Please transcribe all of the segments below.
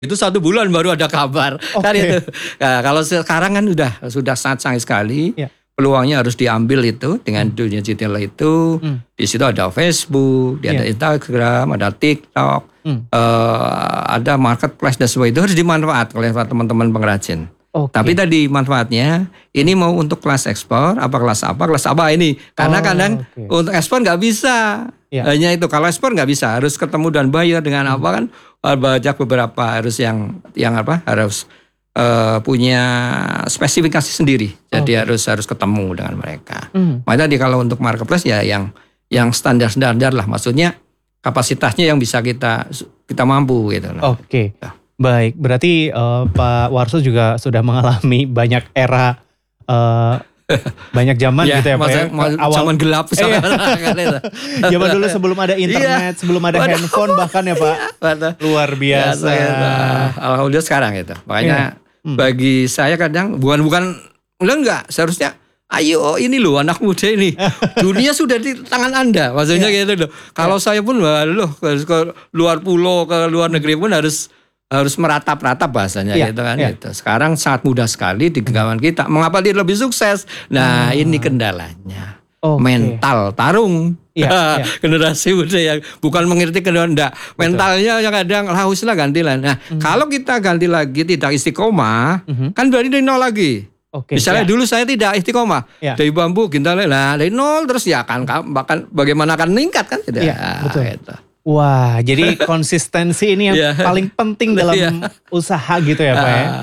Itu 1 bulan baru ada kabar. Kan itu. Nah, kalau sekarang kan sudah sangat canggih sekali. Ya. Peluangnya harus diambil itu dengan dunia digital itu. Di situ ada Facebook, ada Instagram, ada TikTok, ada marketplace dan sebagainya. Itu harus dimanfaatkan oleh teman-teman pengrajin. Tapi tadi manfaatnya ini mau untuk kelas ekspor, kelas apa ini. Karena kadang untuk ekspor nggak bisa. Hanya itu, kalau ekspor nggak bisa, harus ketemu dan bayar dengan apa kan. Banyak beberapa harus harus punya spesifikasi sendiri. Jadi harus ketemu dengan mereka. Makanya tadi kalau untuk marketplace ya yang standar lah, maksudnya kapasitasnya yang bisa kita mampu gitu. Oke. Baik, berarti Pak Warso juga sudah mengalami banyak era, banyak zaman gitu ya Pak ya? Zaman gelap. Zaman dulu sebelum ada internet, sebelum ada handphone bahkan ya Pak. Luar biasa. Alhamdulillah sekarang itu. Makanya bagi saya kadang bukan enggak, seharusnya ayo ini loh anak muda ini. Dunia sudah di tangan Anda. Maksudnya gitu loh. Kalau saya pun ke luar pulau, ke luar negeri pun harus meratap-ratap bahasanya gitu kan. Gitu. Sekarang sangat mudah sekali di genggaman kita. Mengapa dia lebih sukses? Nah, ini kendalanya. Mental tarung. Generasi muda yang bukan mengerti enggak. Mentalnya yang kadang hauslah gantilah. Nah, kalau kita ganti lagi tidak istiqomah, kan berarti dari nol lagi. Misalnya dulu saya tidak istiqomah dari bambu gintalnya dari nol terus ya kan bahkan bagaimana akan meningkat kan gitu. Betul. Gitu. Wah, jadi konsistensi ini yang paling penting dalam usaha gitu ya Pak ya.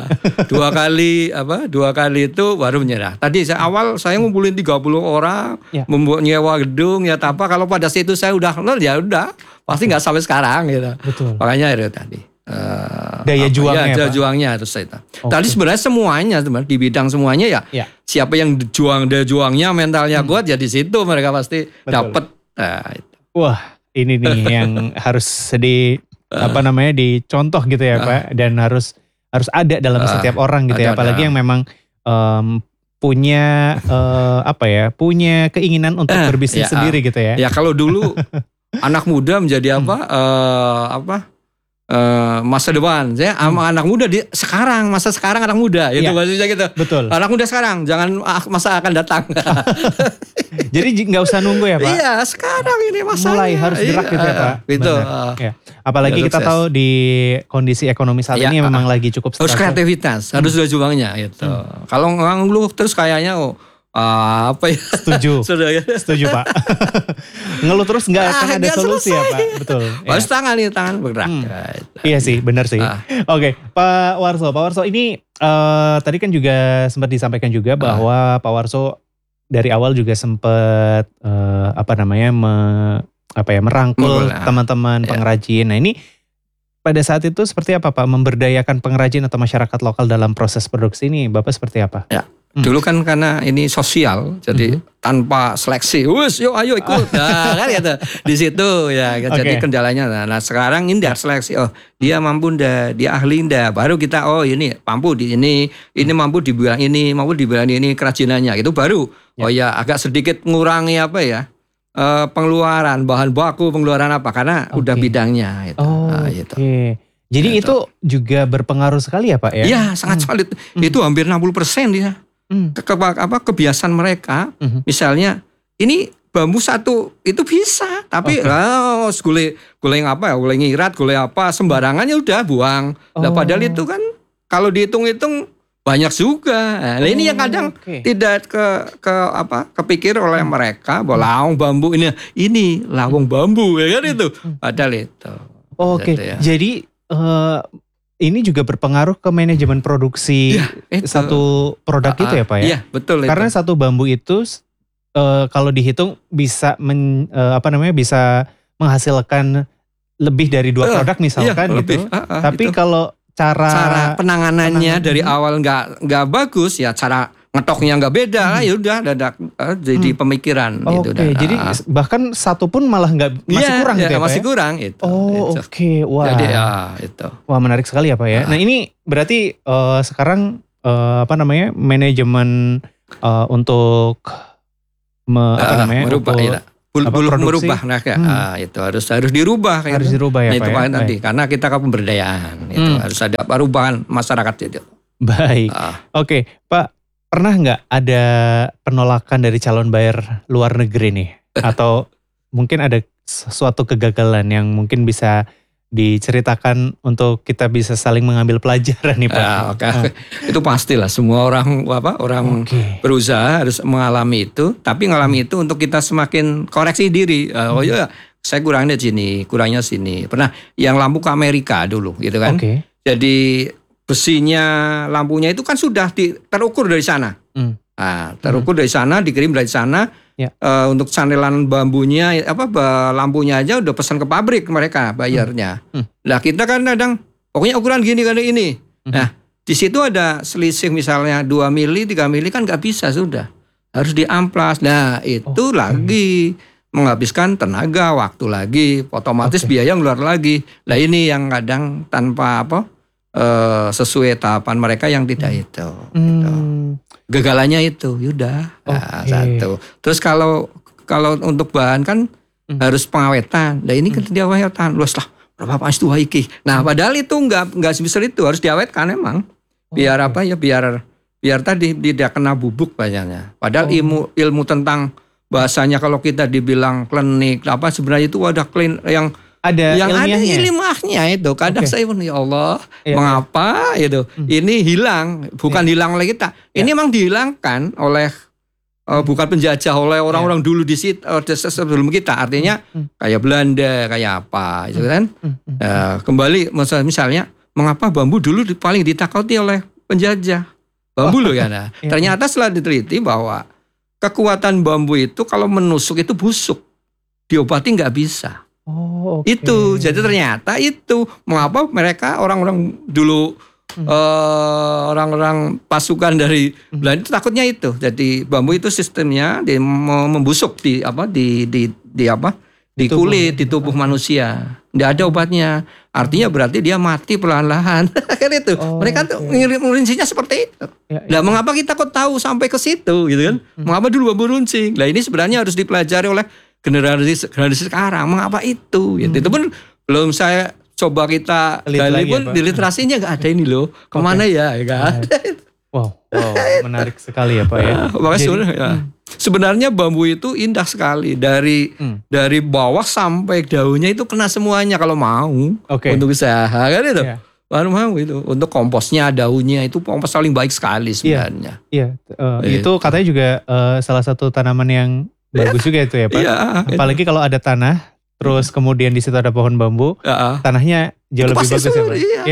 2 kali itu baru menyerah. Tadi awal saya ngumpulin 30 orang, membuat nyewa gedung kalau pada situ saya udah pasti nggak sampai sekarang gitu. Betul. Makanya itu tadi. Daya juangnya harus itu. Tadi sebenarnya semuanya di bidang semuanya siapa yang daya juangnya mentalnya kuat ya di situ mereka pasti dapat. Wah. Ini nih yang harus dicontoh gitu ya Pak, dan harus ada dalam setiap orang gitu ya, apalagi yang memang punya punya keinginan untuk berbisnis sendiri gitu ya. Ya kalau dulu anak muda menjadi masa depan, saya anak muda masa sekarang anak muda itu maksudnya gitu. Betul. Anak muda sekarang, jangan masa akan datang. Jadi nggak usah nunggu ya Pak. Iya, sekarang ini masanya. Mulai harus gerak gitu ya Pak. Itu. Apalagi kita tahu di kondisi ekonomi saat ini memang lagi cukup harus kreativitas, harus ada juangnya gitu. Kalau ngeluh terus kayaknya Setuju Pak. Ngeluh terus nggak akan ada solusi ya Pak. Betul. Harus tangan bergerak. Iya sih, benar sih. Oke, Pak Warso ini tadi kan juga sempat disampaikan juga bahwa Pak Warso dari awal juga sempat merangkul teman-teman pengrajin. Nah ini pada saat itu seperti apa Pak memberdayakan pengrajin atau masyarakat lokal dalam proses produksi ini? Bapak seperti apa? Ya. Dulu kan karena ini sosial, jadi tanpa seleksi, yuk ayo ikut, kan gitu. Di situ jadi kendalanya. Nah sekarang ini seleksi, dia mampu dia ahli baru kita ini mampu di ini mampu di bidang ini, mampu di bidang ini kerajinannya, itu baru. Agak sedikit mengurangi pengeluaran bahan baku, pengeluaran karena udah bidangnya. Gitu. Jadi itu juga berpengaruh sekali ya Pak ya? Iya sangat solid, itu hampir 60% dia. Kebiasaan mereka, misalnya ini bambu satu itu bisa, tapi gulai ngirat, gulai sembarangannya udah buang. Nah, padahal itu kan kalau dihitung-hitung banyak juga. Nah, ini yang kadang tidak kepikir oleh mereka bahwa lawang bambu ini lawang bambu ya kan itu. Padahal itu. Jadi ini juga berpengaruh ke manajemen produksi satu produk itu ya Pak ya? Iya betul. Karena satu bambu itu kalau dihitung bisa bisa menghasilkan lebih dari 2 produk misalkan gitu. Tapi kalau cara penanganannya dari awal nggak bagus cara ngetoknya nggak beda ya udah jadi pemikiran gitu. Jadi bahkan satu pun malah masih kurang gitu ya Pak masih kurang itu. Wah. Jadi itu. Wah menarik sekali ya Pak ya. Nah ini berarti sekarang manajemen untuk belum merubah itu harus dirubah harus dirubah ya itu Pak ya? Nanti karena kita ke pemberdayaan itu harus ada perubahan masyarakat itu. Baik. Oke, Pak, pernah nggak ada penolakan dari calon buyer luar negeri nih atau mungkin ada suatu kegagalan yang mungkin bisa diceritakan untuk kita bisa saling mengambil pelajaran nih Pak? Itu pastilah semua orang berusaha harus mengalami itu, tapi mengalami itu untuk kita semakin koreksi diri. Saya kurangnya sini. Pernah yang lampu ke Amerika dulu gitu kan. Jadi besinya lampunya itu kan sudah terukur dari sana. Terukur dari sana, dikirim dari sana. Untuk canelan bambunya lampunya aja udah pesan ke pabrik mereka bayarnya. Nah kita kan kadang pokoknya ukuran gini kan ini. Nah di situ ada selisih misalnya 2 mili 3 mili kan nggak bisa, sudah harus diamplas. Nah itu lagi menghabiskan tenaga, waktu lagi, otomatis biaya ngeluar lagi. Nah ini yang kadang tanpa sesuai tahapan mereka yang tidak itu. Gitu. Gagalannya itu, satu. Terus kalau untuk bahan kan harus pengawetan. Nah ini kan diawetan, luas lah berapa pas itu iki. Nah padahal itu nggak sebesar itu, harus diawetkan emang. Biar biar tadi tidak kena bubuk banyaknya. Padahal ilmu tentang bahasanya kalau kita dibilang klinik sebenarnya itu ada yang ada ilmiahnya itu. Kadang saya pun ya Allah, mengapa itu ini hilang, bukan hilang oleh kita. Ini memang dihilangkan oleh bukan penjajah, oleh orang-orang dulu di situ sebelum kita. Artinya kayak Belanda, kayak apa itu kan. Kembali misalnya mengapa bambu dulu paling ditakuti oleh penjajah. Bambu loh kan. Ternyata setelah diteliti bahwa kekuatan bambu itu kalau menusuk itu busuk. Diobati nggak bisa. Itu jadi ternyata itu mengapa mereka orang-orang dulu orang-orang pasukan dari Belanda itu takutnya itu. Jadi bambu itu sistemnya membusuk di kulit, di tubuh manusia. Tidak ada obatnya. Artinya berarti dia mati perlahan-lahan. Kan itu. Mereka tuh ngerincinya seperti itu. Nah, mengapa kita kok tahu sampai ke situ gitu kan? Mengapa dulu bambu runcing? Nah, ini sebenarnya harus dipelajari oleh generasi sekarang. Mengapa itu? Itu pun belum saya coba kita gali pun di literasinya nggak ada ini loh. Kemana ya kan? Wow, menarik sekali ya Pak ya. Sebenarnya bambu itu indah sekali dari bawah sampai daunnya itu kena semuanya kalau mau untuk usaha kan itu. Baru mau itu untuk komposnya, daunnya itu kompos paling baik sekali sebenarnya. Itu katanya juga salah satu tanaman yang bagus juga itu ya Pak. Apalagi kalau ada tanah, terus kemudian di situ ada pohon bambu, tanahnya jauh lebih bagus ya Pak.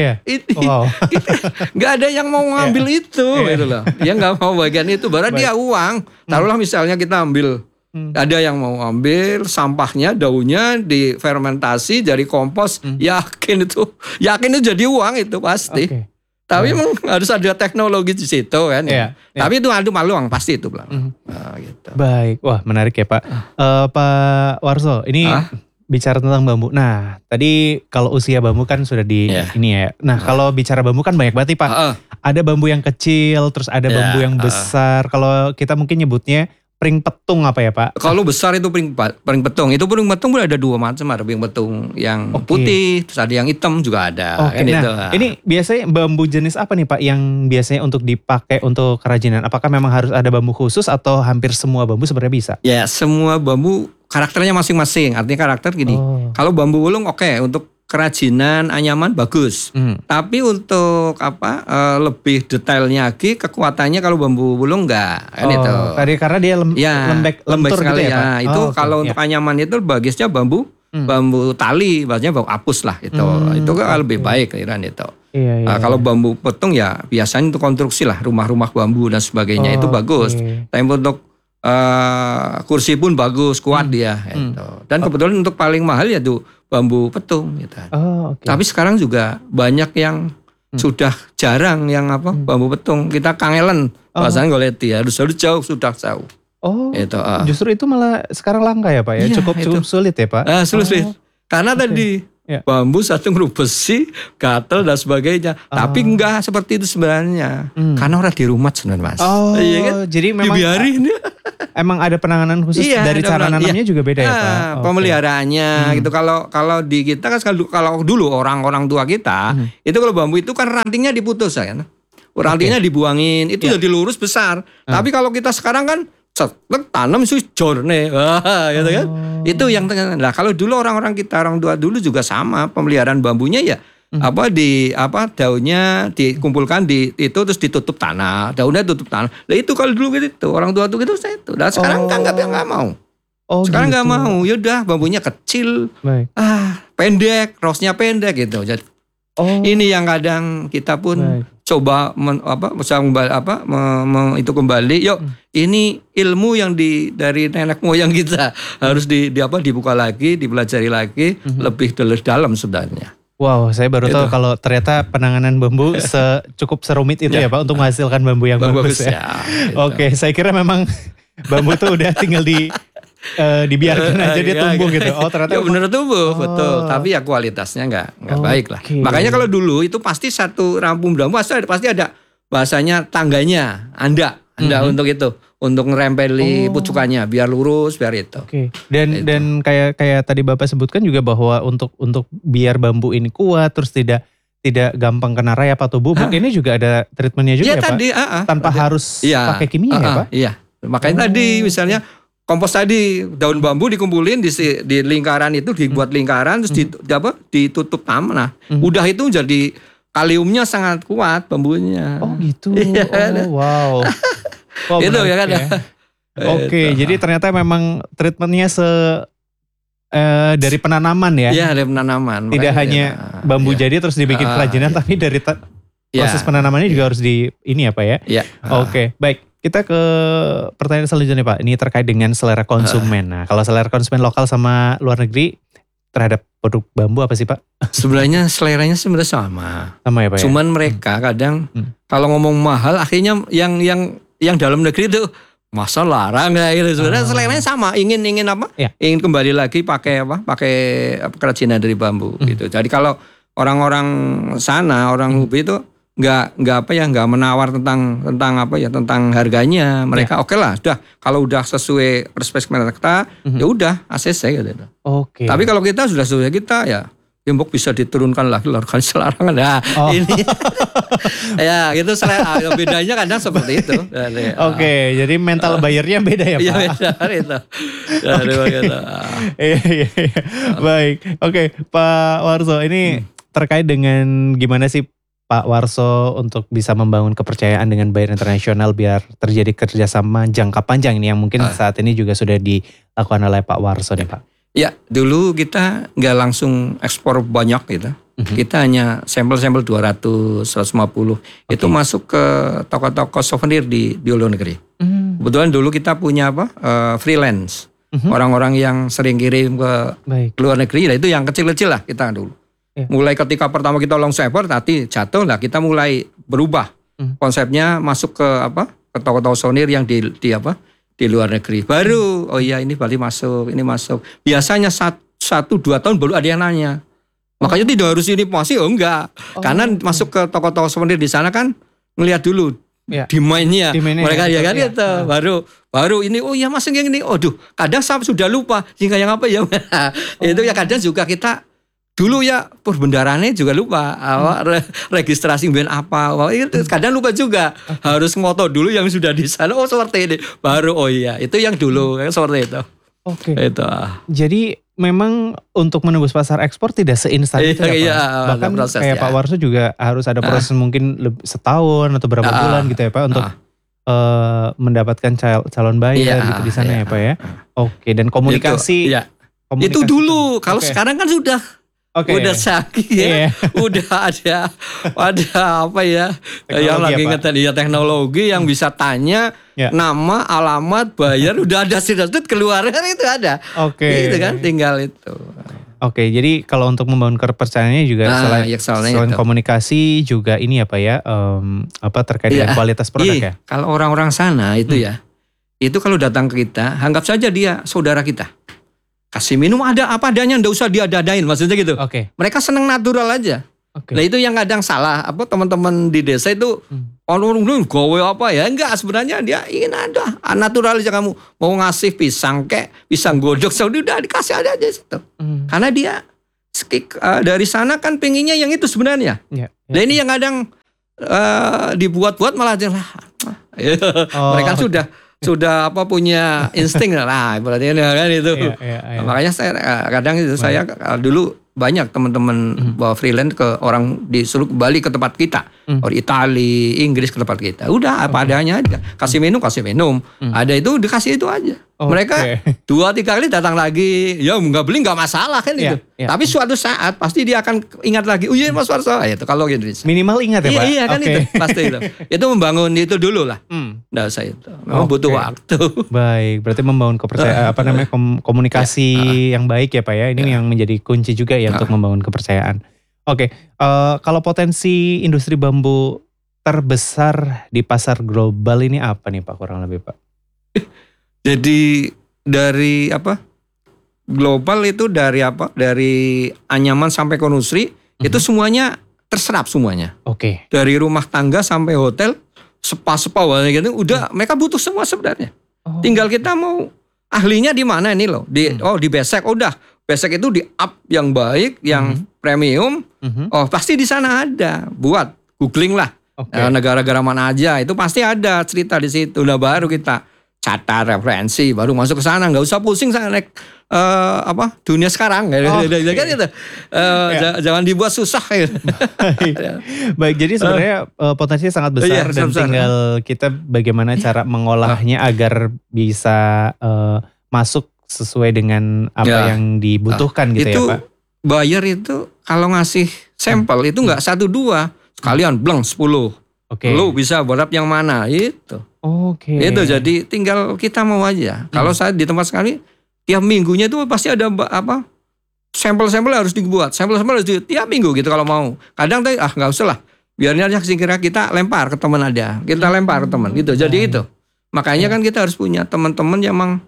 Nggak ada yang mau ngambil itu, gitu loh. Dia nggak mau bagian itu, baru dia uang. Taruhlah misalnya kita ambil, ada yang mau ambil sampahnya, daunnya difermentasi jadi kompos, yakin itu jadi uang itu pasti. Tapi memang harus ada teknologi di situ kan. Tapi itu maluang pasti itu gitu. Baik, wah menarik ya Pak. Pak Warso, ini bicara tentang bambu. Nah, tadi kalau usia bambu kan sudah ini ya. Nah, kalau bicara bambu kan banyak banget nih Pak. Ada bambu yang kecil, terus ada bambu yang besar. Kalau kita mungkin nyebutnya pring petung apa ya Pak? Kalau besar itu pring petung. Itu pring petung pun ada 2 macam. Ada pring petung yang putih, terus ada yang hitam juga ada. Ini biasanya bambu jenis apa nih Pak yang biasanya untuk dipakai untuk kerajinan? Apakah memang harus ada bambu khusus atau hampir semua bambu sebenarnya bisa? Ya, semua bambu karakternya masing-masing. Artinya karakter gini. Kalau bambu ulung untuk kerajinan anyaman bagus. Tapi untuk lebih detailnya lagi kekuatannya kalau bambu bulung enggak kan itu. Karena dia lembek sekali gitu ya. Itu kalau untuk anyaman itu bagusnya bambu tali, maksudnya bambu apus lah itu. Itu kan lebih baik kan itu. Kalau bambu petung ya biasanya untuk konstruksi lah, rumah-rumah bambu dan sebagainya itu bagus. Tapi untuk kursi pun bagus, kuat dia gitu. Dan kebetulan untuk paling mahal ya tuh bambu petung gitu. Tapi sekarang juga banyak yang sudah jarang yang bambu petung. Kita kangelen bahasanya goleti, harus jauh, sudah jauh. Justru itu malah sekarang langka ya Pak ya. Cukup sulit ya Pak. Sulit. Karena tadi bambu satu ngerubah besi, gatel dan sebagainya. Tapi enggak seperti itu sebenarnya. Karena orang di rumah sebenarnya Mas. Iya kan? Jadi memang dibiarin. Emang ada penanganan khusus dari cara nanamnya juga beda ya Pak? Pemeliharaannya gitu. Kalau di kita kan kalau dulu orang tua kita itu kalau bambu itu kan rantingnya diputus kan. Rantingnya dibuangin, itu jadi lurus besar. Tapi kalau kita sekarang kan tanam jorne, gitu kan. Itu yang nah kalau dulu orang tua dulu juga sama, pemeliharaan bambunya ya daunnya dikumpulkan itu terus ditutup tanah, daunnya tutup tanah. Nah itu kalau dulu gitu orang tua tuh gitu saya itu. Nah sekarang kan nggak mau. Sekarang nggak mau, yaudah bambunya kecil, pendek, rosnya pendek gitu. Jadi ini yang kadang kita pun coba itu kembali. Yuk, ini ilmu yang dari nenek moyang kita harus dibuka lagi, dipelajari lagi lebih dalam sebenarnya. Wow, saya baru tahu kalau ternyata penanganan bambu cukup serumit itu ya Pak untuk menghasilkan bambu yang bagus ya. Oke, saya kira memang bambu itu udah tinggal dibiarkan aja dia tumbuh gitu. Ternyata benar tumbuh, betul. Tapi ya kualitasnya nggak baik lah. Makanya kalau dulu itu pasti satu rampung bambu pasti ada bahasanya tangganya, anda untuk itu, untuk ngerempeli pucukannya biar lurus, biar itu. Dan kayak tadi Bapak sebutkan juga bahwa untuk biar bambu ini kuat terus tidak gampang kena rayap atau bubuk, ini juga ada treatmentnya juga ya tadi, Pak? Tanpa harus pakai kimia ya Pak? Iya, makanya tadi misalnya kompos tadi daun bambu dikumpulin di lingkaran itu, dibuat lingkaran terus ditutup tanah. Udah itu jadi kaliumnya sangat kuat bambunya. Gitu. Wow. Itu ya kan. Jadi ternyata memang treatmentnya dari penanaman ya. Iya, dari penanaman. Tidak hanya bambu jadi terus dibikin kerajinan, tapi dari proses penanamannya juga harus ini ya Pak ya. Iya. Baik. Kita ke pertanyaan selanjutnya Pak. Ini terkait dengan selera konsumen. Nah, kalau selera konsumen lokal sama luar negeri terhadap produk bambu apa sih Pak? Sebenarnya seleranya sebenarnya sama. Sama ya Pak. Cuman mereka kadang kalau ngomong mahal, akhirnya yang dalam negeri itu masa larang ya gitu. Sebenarnya seleranya sama. Ingin apa? Ya. Ingin kembali lagi pakai kerajinan dari bambu gitu. Jadi kalau orang-orang sana, orang Hubei itu nggak menawar tentang harganya. Mereka oke lah, kalau udah sesuai perspektif mereka, ya udah ACC gitu. Tapi kalau kita sudah sesuai kita ya Gembok bisa diturunkan lagi larangan. Nah, ini ya itu bedanya kadang seperti itu. Jadi mental buyernya beda ya Pak. Iya beda itu. Iya. Baik. Pak Warso, ini terkait dengan gimana sih Pak Warso untuk bisa membangun kepercayaan dengan buyer internasional biar terjadi kerjasama jangka panjang ini yang mungkin saat ini juga sudah dilakukan oleh Pak Warso nih Pak. Ya dulu kita nggak langsung ekspor banyak gitu. Kita hanya sampel-sampel 200, 150 itu masuk ke toko-toko souvenir di luar negeri. Kebetulan dulu kita punya freelance. Orang-orang yang sering kirim ke luar negeri, itu yang kecil-kecil lah kita dulu. Mulai ketika pertama kita launch server tadi jatuh lah, kita mulai berubah konsepnya masuk ke toko-toko souvenir yang di luar negeri. Baru ini Bali masuk, ini masuk. Biasanya 1-2 tahun baru ada yang nanya. Makanya tidak harus ini masih enggak. Karena masuk ke toko-toko souvenir di sana kan ngelihat dulu demand-nya mereka ya kan itu. Baru ini masuk yang ini. Kadang saya sudah lupa hingga yang apa ya. Itu ya kadang juga kita dulu ya perbendarannya juga lupa registrasi band apa, itu kadang lupa juga harus ngotot dulu yang sudah di sana seperti ini baru itu yang dulu seperti itu. Itu. Jadi memang untuk menembus pasar ekspor tidak seinstan itu ya Pak. Bahkan kayak Pak Warso juga harus ada proses mungkin setahun atau berapa bulan gitu ya Pak untuk mendapatkan calon buyer gitu di sana ya Pak ya. Dan komunikasi. Itu dulu. Kalau sekarang kan sudah. Udah canggih ya, udah ada yang lagi ngetes teknologi yang bisa tanya nama, alamat, bayar, udah ada sudah keluar kan itu ada. Itu kan tinggal itu. Jadi kalau untuk membangun kepercayaannya juga selain komunikasi juga ini ya Pak ya, terkait dengan kualitas produk ya. Kalau orang-orang sana itu itu kalau datang ke kita, anggap saja dia saudara kita. kasih minum ada apa adanya, nggak usah diada-adain, maksudnya gitu. Mereka seneng natural aja. Nah itu yang kadang salah, teman-teman di desa itu orang gawe apa ya, enggak, sebenarnya dia ingin ada natural aja. Kamu mau ngasih pisang godok, udah dikasih aja situ. Karena dia dari sana kan pengennya yang itu sebenarnya. Nah ini yang kadang dibuat-buat malah mereka sudah punya insting lah, berarti kan itu. Makanya saya kadang itu saya dulu banyak teman-teman bawa freelance ke orang disuruh balik ke tempat kita, orang Itali, Inggris ke tempat kita. Udah apa adanya aja, kasih minum, ada itu dikasih itu aja. Mereka 2-3 kali datang lagi, ya nggak beli nggak masalah kan itu. Tapi suatu saat pasti dia akan ingat lagi. Iya Mas Warso, itu kalau gitu. Minimal ingat ya Pak. Iya kan itu pasti itu. Itu membangun itu dulu lah. Nggak usah itu. Memang butuh waktu. Baik, berarti membangun kepercayaan, komunikasi yang baik ya Pak ya. Ini yang menjadi kunci juga ya untuk membangun kepercayaan. Kalau potensi industri bambu terbesar di pasar global ini apa nih Pak, kurang lebih Pak? Jadi dari global itu dari anyaman sampai ke industri itu semuanya terserap semuanya. Dari rumah tangga sampai hotel, spa gitu, udah mereka butuh semua sebenarnya. Tinggal kita mau ahlinya di mana ini loh. Di Besek, udah Besek itu di up yang baik, yang premium. Pasti di sana ada. Buat googling lah. Negara-negara mana aja itu pasti ada cerita di situ. Udah baru kita catat referensi, baru masuk ke sana, nggak usah pusing sana naik dunia sekarang kan gitu. Jangan dibuat susah gitu. Baik, jadi sebenarnya potensinya sangat besar dan tinggal kita bagaimana cara mengolahnya agar bisa masuk sesuai dengan apa yang dibutuhkan gitu itu, ya Pak. Buyer itu kalau ngasih sampel itu nggak 1-2, sekalian bleng 10. Lu bisa berap yang mana itu. Itu jadi tinggal kita mau aja. Kalau saya di tempat sekali tiap minggunya itu pasti ada sampel-sampel harus dibuat. Sampel-sampel harus tiap minggu gitu kalau mau. Kadang nggak usah lah. Biarnya aja kira kita lempar ke teman ada. Kita lempar ke teman gitu. Jadi itu. Makanya kan kita harus punya teman-teman yang emang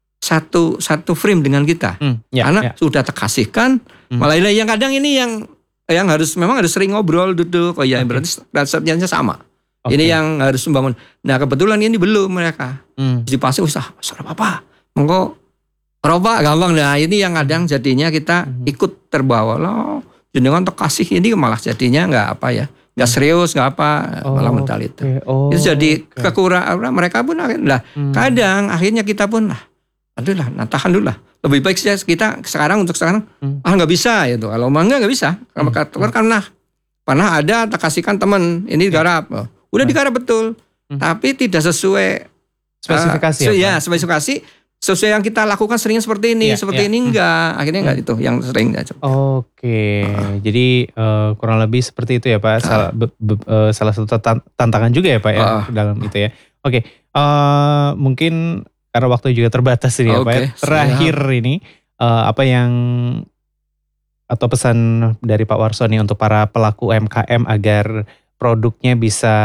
satu frame dengan kita. Karena sudah terkasihkan. Malah yang kadang ini yang memang harus sering ngobrol duduk. Berarti resepnya sama. Ini yang harus membangun. Nah kebetulan ini belum mereka. Di pasti usah apa? Mengko rokok gampang. Nah ini yang kadang jadinya kita ikut terbawa loh. Jenengan terkasih ini malah jadinya nggak nggak serius, nggak malah mental itu. Itu jadi kekurangan mereka pun kadang akhirnya kita pun tahan dulu lah. Lebih baik kita sekarang nggak bisa itu. Kalau nggak bisa karena pernah ada tak kasihkan teman ini garap. Udah digarap betul, tapi tidak sesuai spesifikasi. Spesifikasi sesuai yang kita lakukan seringnya seperti ini, enggak. Akhirnya enggak itu yang sering. Jadi kurang lebih seperti itu ya Pak. Salah satu tantangan juga ya Pak ya dalam itu ya. Mungkin karena waktu juga terbatas ini ya Pak. Terakhir ini apa yang atau pesan dari Pak Warso nih untuk para pelaku UMKM agar produknya bisa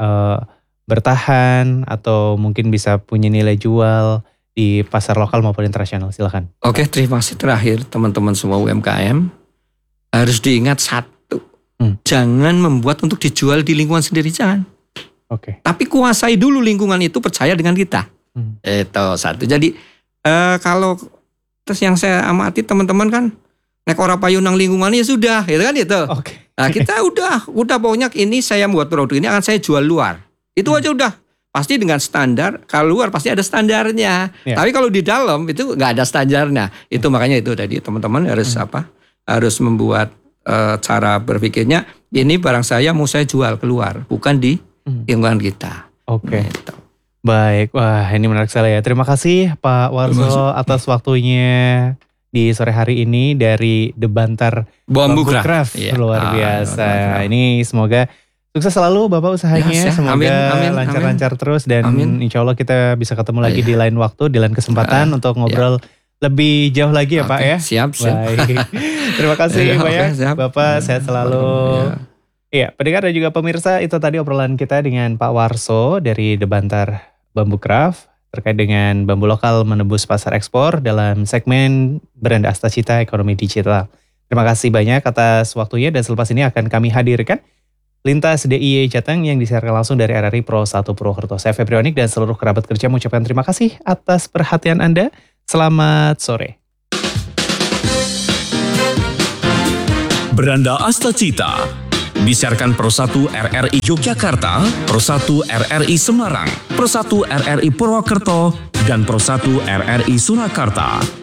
bertahan atau mungkin bisa punya nilai jual di pasar lokal maupun internasional. Silakan. Terima kasih. Terakhir teman-teman semua UMKM harus diingat satu, jangan membuat untuk dijual di lingkungan sendiri, jangan. Tapi kuasai dulu lingkungan itu, percaya dengan kita. Itu satu. Jadi kalau terus yang saya amati teman-teman kan nek ora payu nang lingkungannya sudah, gitu kan itu. Nah kita udah pokoknya ini saya membuat produk ini akan saya jual luar. Itu aja udah pasti dengan standar. Kalau luar pasti ada standarnya. Tapi kalau di dalam itu nggak ada standarnya. Itu makanya itu tadi teman-teman harus harus membuat cara berpikirnya. Ini barang saya mau saya jual keluar, bukan di lingkungan kita. Gitu. Baik, wah ini menarik sekali ya. Terima kasih Pak Warso atas waktunya di sore hari ini dari The Bantar Bambu Craft. Luar biasa. Ini semoga sukses selalu Bapak usahanya. Semoga lancar-lancar terus dan insya Allah kita bisa ketemu lagi di lain waktu, di lain kesempatan untuk ngobrol lebih jauh lagi ya Pak ya. Siap. Baik. Terima kasih banyak Bapak, sehat selalu. Iya, pendengar dan juga pemirsa, itu tadi obrolan kita dengan Pak Warso dari The Bantar Bambu Craft. terkait dengan bambu lokal menembus pasar ekspor dalam segmen Beranda Astacita Ekonomi Digital. Terima kasih banyak atas waktunya dan selepas ini akan kami hadirkan Lintas DIY Jateng yang disiarkan langsung dari RRI Pro 1 Purwokerto. Saya Febrionik dan seluruh kerabat kerja mengucapkan terima kasih atas perhatian Anda. Selamat sore. Beranda Astacita disiarkan Pro 1 RRI Yogyakarta, Pro 1 RRI Semarang, Pro 1 RRI Purwokerto, dan Pro 1 RRI Surakarta.